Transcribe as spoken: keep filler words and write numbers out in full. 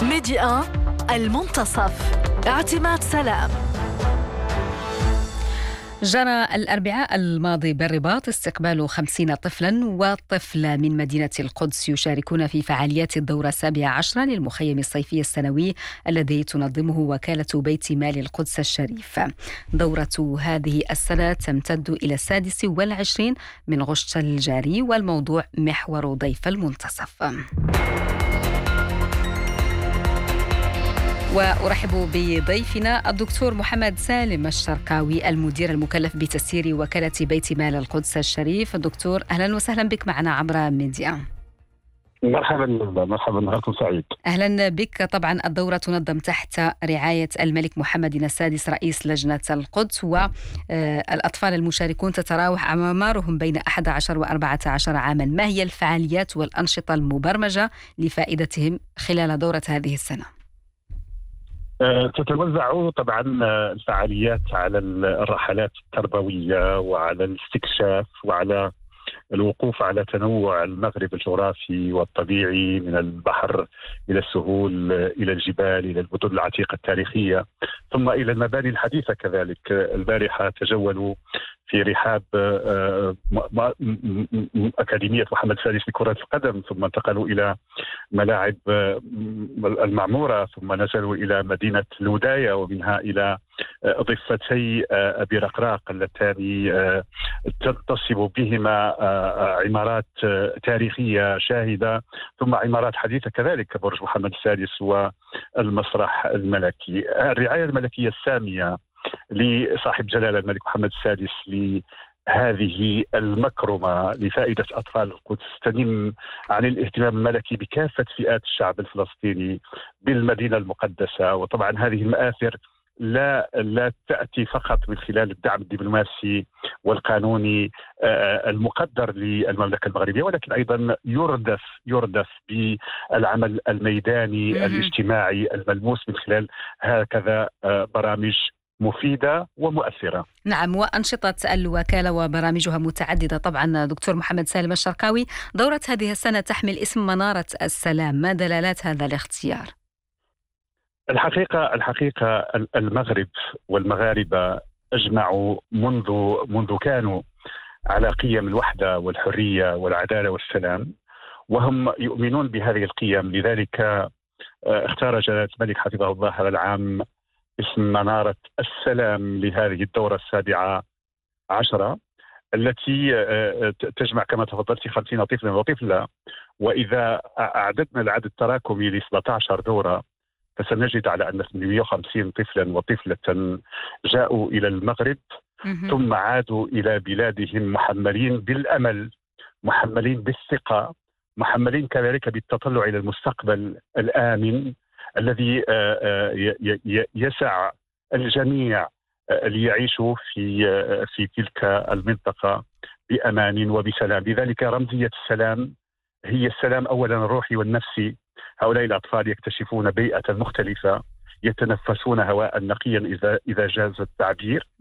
ميديا المنتصف. اعتماد سلام. جرى الأربعاء الماضي بالرباط استقبال خمسين طفلا وطفلة من مدينة القدس يشاركون في فعاليات الدورة السابعة عشرة للمخيم الصيفي السنوي الذي تنظمه وكالة بيت مال القدس الشريف. دورة هذه السنة تمتد إلى السادس والعشرين من غشت الجاري، والموضوع محور ضيف المنتصف. وأرحب بضيفنا الدكتور محمد سالم الشرقاوي، المدير المكلف بتسيير وكالة بيت مال القدس الشريف. دكتور، أهلا وسهلا بك معنا عبر ميديا. مرحبا مرحبا، نهاركم سعيد. أهلا بك. طبعا الدورة تنظم تحت رعاية الملك محمد السادس رئيس لجنة القدس، والأطفال المشاركون تتراوح أعمارهم بين أحد عشر وأربعة عشر عاما. ما هي الفعاليات والأنشطة المبرمجة لفائدتهم خلال دورة هذه السنة؟ تتوزع طبعا الفعاليات على الرحلات التربوية وعلى الاستكشاف وعلى الوقوف على تنوع المغرب الجغرافي والطبيعي، من البحر إلى السهول إلى الجبال إلى المدن العتيقة التاريخية، ثم إلى المباني الحديثة كذلك. البارحة تجولوا في رحاب أكاديمية محمد السادس لكرة القدم، ثم انتقلوا إلى ملاعب المعمورة، ثم نزلوا إلى مدينة الوداية، ومنها إلى ضفتي أبي رقراق اللتان تتصب بهما عمارات تاريخية شاهدة، ثم عمارات حديثة كذلك كبرج محمد السادس والمسرح الملكي. الرعاية الملكية السامية لصاحب جلالة الملك محمد السادس لهذه المكرمة لفائدة أطفال القدس تنم عن الاهتمام الملكي بكافة فئات الشعب الفلسطيني بالمدينة المقدسة. وطبعا هذه المآثر لا لا تأتي فقط من خلال الدعم الدبلوماسي والقانوني المقدر للمملكة المغربية، ولكن أيضا يردف يردف بالعمل الميداني الاجتماعي الملموس من خلال هكذا برامج مفيدة ومؤثرة. نعم، وأنشطة الوكالة وبرامجها متعددة. طبعا دكتور محمد سالم الشرقاوي، دورة هذه السنة تحمل اسم منارة السلام، ما دلالات هذا الاختيار؟ الحقيقة الحقيقة المغرب والمغاربة أجمعوا منذ منذ كانوا على قيم الوحدة والحرية والعدالة والسلام، وهم يؤمنون بهذه القيم. لذلك اختار جلالة الملك حفظه الله هذا العام اسم منارة السلام لهذه الدورة السابعة عشرة، التي تجمع كما تفضلت خمسين طفلا وطفلة. وإذا أعددنا العدد التراكمي ل سبعة عشر دورة فسنجد على أن ثمانمائة وخمسين طفلا وطفلة جاءوا إلى المغرب ثم عادوا إلى بلادهم محملين بالأمل، محملين بالثقة، محملين كذلك بالتطلع إلى المستقبل الآمن الذي يسع الجميع ليعيشوا في في تلك المنطقة بأمان وبسلام. لذلك رمزية السلام هي السلام أولا الروحي والنفسي. هؤلاء الأطفال يكتشفون بيئة مختلفة، يتنفسون هواء نقيا إذا إذا جاز التعبير،